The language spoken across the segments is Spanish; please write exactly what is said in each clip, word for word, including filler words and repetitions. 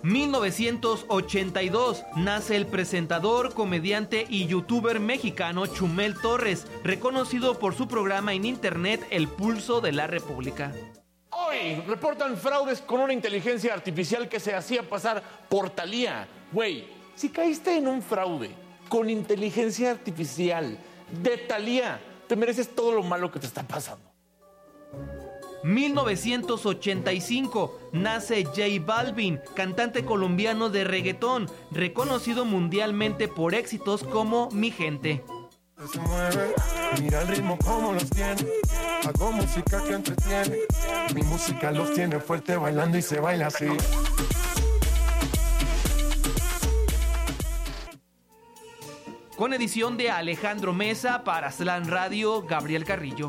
mil novecientos ochenta y dos, nace el presentador, comediante y youtuber mexicano Chumel Torres, reconocido por su programa en internet El Pulso de la República. Hoy reportan fraudes con una inteligencia artificial que se hacía pasar por Thalía. Güey, si caíste en un fraude con inteligencia artificial de Thalía, te mereces todo lo malo que te está pasando. mil novecientos ochenta y cinco, nace J Balvin, cantante colombiano de reggaetón, reconocido mundialmente por éxitos como Mi Gente. Se mueve, mira el ritmo como los tiene, hago música que entretiene, mi música los tiene fuerte bailando y se baila así. Con edición de Alejandro Mesa, para Slam Radio, Gabriel Carrillo.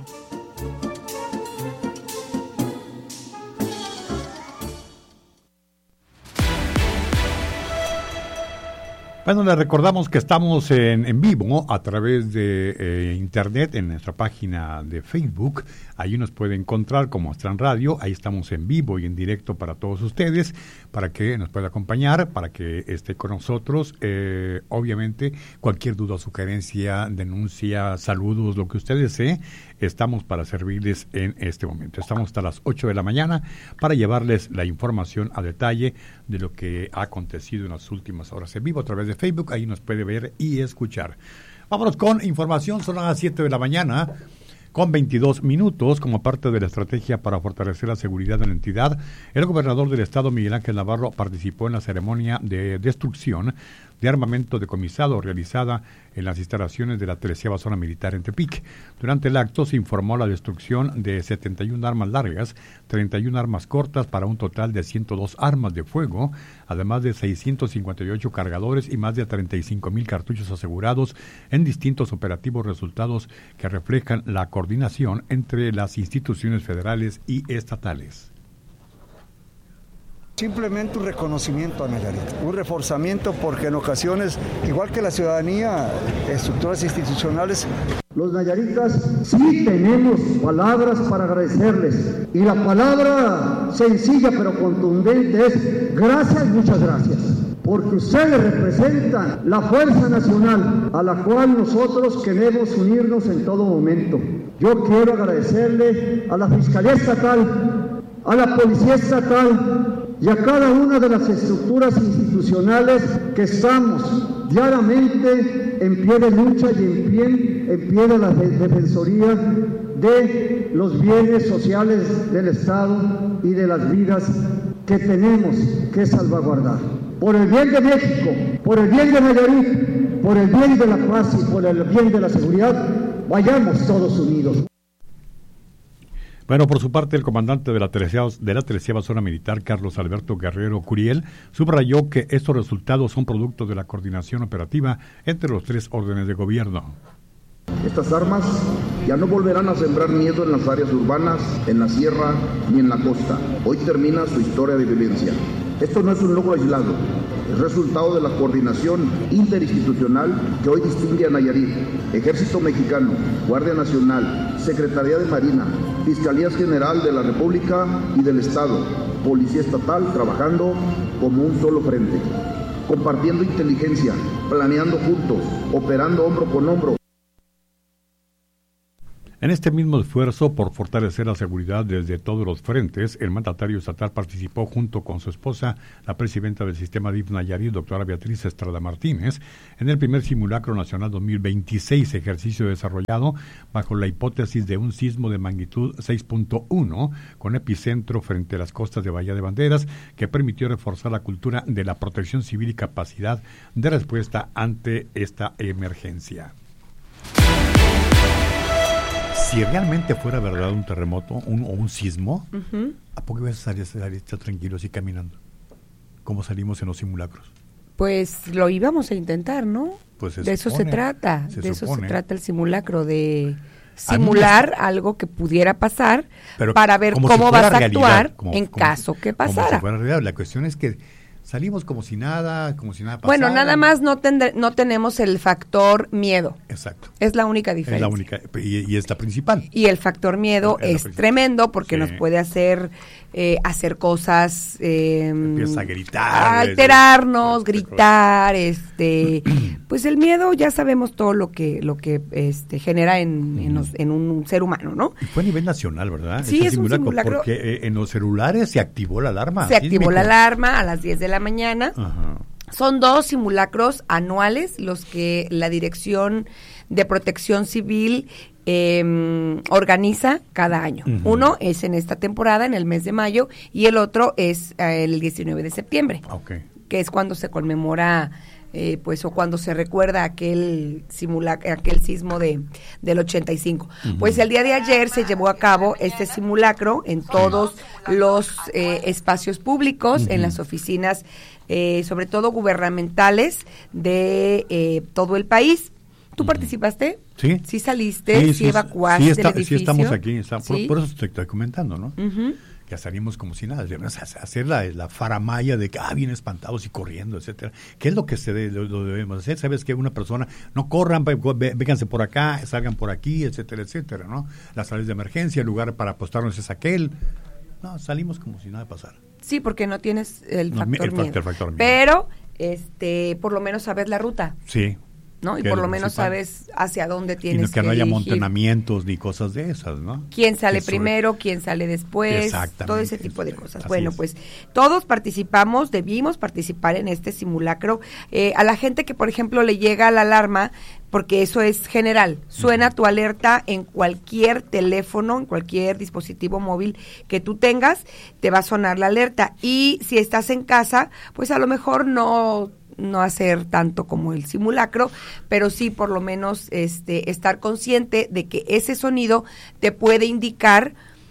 Bueno, les recordamos que estamos en, en vivo a través de eh, internet en nuestra página de Facebook. Ahí nos puede encontrar como Slam Radio. Ahí estamos en vivo y en directo para todos ustedes, para que nos pueda acompañar, para que esté con nosotros. Eh, obviamente, cualquier duda, sugerencia, denuncia, saludos, lo que usted desee, estamos para servirles en este momento. Estamos hasta las ocho de la mañana para llevarles la información a detalle de lo que ha acontecido en las últimas horas en vivo a través de Facebook. Ahí nos puede ver y escuchar. Vámonos con información. Son las siete de la mañana con veintidós minutos. Como parte de la estrategia para fortalecer la seguridad de la entidad, el gobernador del estado, Miguel Ángel Navarro, participó en la ceremonia de destrucción de armamento decomisado realizada en las instalaciones de la treceava Zona Militar en Tepic. Durante el acto se informó la destrucción de setenta y una armas largas, treinta y una armas cortas para un total de ciento dos armas de fuego, además de seiscientos cincuenta y ocho cargadores y más de treinta y cinco mil cartuchos asegurados en distintos operativos, resultados que reflejan la coordinación entre las instituciones federales y estatales. Simplemente un reconocimiento a Nayarit, un reforzamiento porque en ocasiones, igual que la ciudadanía, estructuras institucionales, los nayaritas sí tenemos palabras para agradecerles y la palabra sencilla pero contundente es gracias, muchas gracias, porque ustedes representan la fuerza nacional a la cual nosotros queremos unirnos en todo momento. Yo quiero agradecerle a la Fiscalía Estatal, a la Policía Estatal y a cada una de las estructuras institucionales que estamos diariamente en pie de lucha y en pie, en pie de la defensoría de los bienes sociales del Estado y de las vidas que tenemos que salvaguardar. Por el bien de México, por el bien de Nayarit, por el bien de la paz y por el bien de la seguridad, vayamos todos unidos. Bueno, por su parte, el comandante de la treceava de la treceava Zona Militar, Carlos Alberto Guerrero Curiel, subrayó que estos resultados son producto de la coordinación operativa entre los tres órdenes de gobierno. Estas armas ya no volverán a sembrar miedo en las áreas urbanas, en la sierra ni en la costa. Hoy termina su historia de violencia. Esto no es un logro aislado, es resultado de la coordinación interinstitucional que hoy distingue a Nayarit, Ejército Mexicano, Guardia Nacional, Secretaría de Marina, Fiscalía General de la República y del Estado, Policía Estatal, trabajando como un solo frente, compartiendo inteligencia, planeando juntos, operando hombro con hombro. En este mismo esfuerzo por fortalecer la seguridad desde todos los frentes, el mandatario estatal participó junto con su esposa, la presidenta del sistema D I F Nayarit, doctora Beatriz Estrada Martínez, en el primer simulacro nacional dos mil veintiséis, ejercicio desarrollado bajo la hipótesis de un sismo de magnitud seis punto uno, con epicentro frente a las costas de Bahía de Banderas, que permitió reforzar la cultura de la protección civil y capacidad de respuesta ante esta emergencia. Si realmente fuera verdad un terremoto un, o un sismo, uh-huh. ¿a poco ibas a salir, salir tranquilos y caminando? ¿Cómo salimos en los simulacros? Pues lo íbamos a intentar, ¿no? Pues se de supone, eso se trata, se de supone. eso se trata el simulacro, de simular me... algo que pudiera pasar Pero para ver cómo si vas a realidad, actuar como, en como caso si, que pasara. Como si fuera realidad. La cuestión es que salimos como si nada, como si nada pasara. Bueno, nada más no tendre, no tenemos el factor miedo. Exacto. Es la única diferencia. Es la única, y, y es la principal. Y el factor miedo no, es, es tremendo porque sí. nos puede hacer eh, hacer cosas, eh, empieza a gritar, a alterarnos, este, gritar, este, pues el miedo ya sabemos todo lo que lo que este genera en, en, los, en un ser humano, ¿no? Y fue a nivel nacional, ¿verdad? Sí, Ese es simulacro, un simulacro. Porque eh, en los celulares se activó la alarma. Se activó la alarma a las diez de la mañana. Ajá. Son dos simulacros anuales los que la Dirección de Protección Civil eh, organiza cada año. Uh-huh. Uno es en esta temporada, en el mes de mayo, y el otro es eh, el diecinueve de septiembre, okay. que es cuando se conmemora, eh, pues, o cuando se recuerda aquel simulacro, aquel sismo de del ochenta y cinco. Uh-huh. Pues el día de ayer se llevó a cabo este simulacro en todos los eh, espacios públicos, uh-huh. en las oficinas, eh, sobre todo gubernamentales de eh, todo el país. ¿Tú uh-huh. participaste? Sí. ¿Sí saliste? ¿Sí, sí, sí evacuaste sí, está, del edificio? Sí estamos aquí, está, por, ¿Sí? por eso te estoy comentando, ¿no? Uh-huh. Que salimos como si nada, hacer la, la faramaya de que, ah, bien espantados y corriendo, etcétera. ¿Qué es lo que se de, lo, lo debemos hacer? ¿Sabes que una persona, no corran, vénganse por acá, salgan por aquí, etcétera, etcétera, ¿no? Las salidas de emergencia, el lugar para apostarnos es aquel. No, salimos como si nada pasara. Sí, porque no tienes el no, factor el, miedo. el factor miedo. Pero, este, por lo menos sabes la ruta. Sí. ¿No? Y por lo menos sabes hacia dónde tienes y no, que, que no haya dirigir. Montonamientos ni cosas de esas, ¿no? ¿Quién sale que primero? sobre... ¿Quién sale después? Todo ese tipo de cosas. Así bueno, es. pues todos participamos, debimos participar en este simulacro. Eh, a la gente que, por ejemplo, le llega la alarma, porque eso es general, suena tu alerta en cualquier teléfono, en cualquier dispositivo móvil que tú tengas, te va a sonar la alerta. Y si estás en casa, pues a lo mejor no... no hacer tanto como el simulacro, pero sí por lo menos este estar consciente de que ese sonido te puede indicar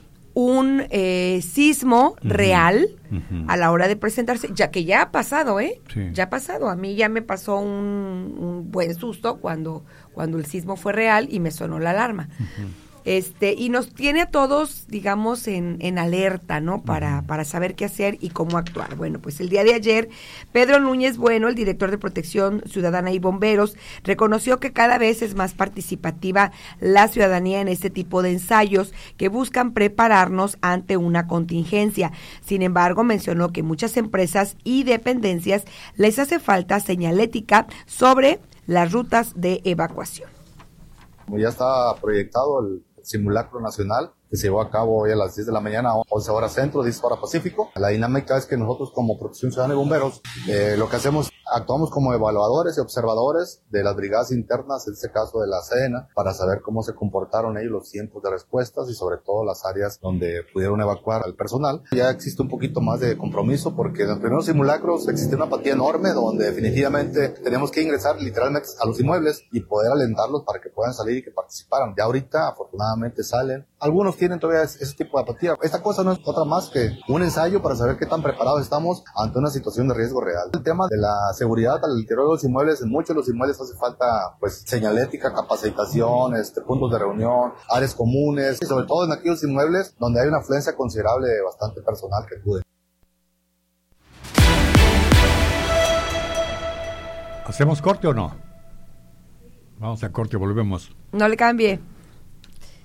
un eh, sismo uh-huh. real uh-huh. a la hora de presentarse, ya que ya ha pasado, ¿eh? Sí. Ya ha pasado. A mí ya me pasó un, un buen susto cuando, cuando el sismo fue real y me sonó la alarma. Uh-huh. Este, y nos tiene a todos, digamos, en, en alerta, ¿no? Para, uh-huh. para saber qué hacer y cómo actuar. Bueno, pues el día de ayer, Pedro Núñez Bueno, el director de Protección Ciudadana y Bomberos, reconoció que cada vez es más participativa la ciudadanía en este tipo de ensayos que buscan prepararnos ante una contingencia. Sin embargo, mencionó que muchas empresas y dependencias les hace falta señalética sobre las rutas de evacuación. Como ya está proyectado el simulacro nacional que se llevó a cabo hoy a las diez de la mañana, once horas centro, diez horas pacífico. La dinámica es que nosotros como Protección Ciudadana y Bomberos eh, lo que hacemos, actuamos como evaluadores y observadores de las brigadas internas, en este caso de la Sedena, para saber cómo se comportaron ellos los tiempos de respuestas y sobre todo las áreas donde pudieron evacuar al personal. Ya existe un poquito más de compromiso porque en los primeros simulacros existe una apatía enorme donde definitivamente tenemos que ingresar literalmente a los inmuebles y poder alentarlos para que puedan salir y que participaran. Ya ahorita afortunadamente salen. Algunos tienen todavía ese tipo de apatía. Esta cosa no es otra más que un ensayo para saber qué tan preparados estamos ante una situación de riesgo real. El tema de la seguridad al interior de los inmuebles, en muchos de los inmuebles hace falta pues señalética, capacitación, este, puntos de reunión, áreas comunes y sobre todo en aquellos inmuebles donde hay una afluencia considerable de bastante personal que acude. ¿Hacemos corte o no? Vamos a corte, volvemos. No le cambie.